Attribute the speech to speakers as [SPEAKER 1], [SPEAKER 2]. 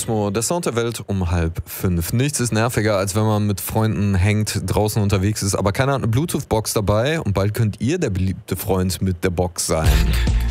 [SPEAKER 1] Cosmo, der Sound der Welt um 4:30. Nichts ist nerviger, als wenn man mit Freunden hängt, draußen unterwegs ist, aber keiner hat eine Bluetooth-Box dabei und bald könnt ihr der beliebte Freund mit der Box sein.